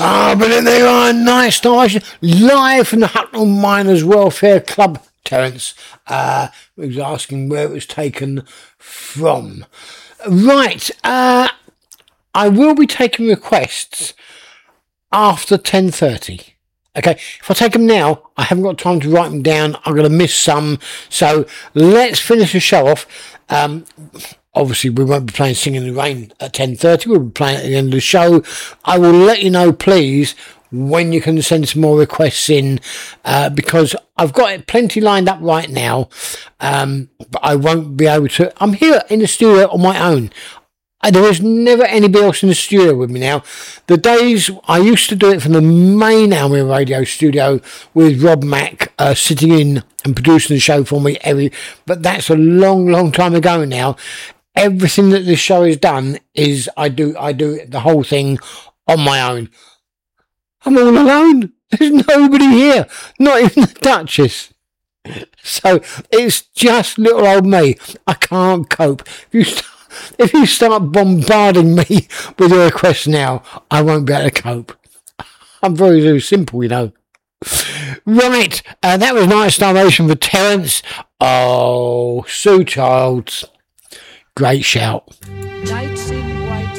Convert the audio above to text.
Ah, but then they are a nice starvation live from the Hucknall Miners Welfare Club. Terence was asking where it was taken from. Right, I will be taking requests after 10:30. Okay, if I take them now, I haven't got time to write them down. I'm going to miss some. So let's finish the show off. Obviously, we won't be playing Singing in the Rain at 10:30. We'll be playing at the end of the show. I will let you know, please, when you can send some more requests in, because I've got plenty lined up right now, but I won't be able to. I'm here in the studio on my own. There is never anybody else in the studio with me now. The days I used to do it from the main Almere Radio studio with Rob Mack sitting in and producing the show for me but that's a long, long time ago now. Everything that this show has done is I do the whole thing on my own. I'm all alone. There's nobody here, not even the Duchess. So it's just little old me. I can't cope. If you start bombarding me with your requests now, I won't be able to cope. I'm very simple, you know. Right, that was Night Starvation for Terence. Oh, Sue Childs. Great shout.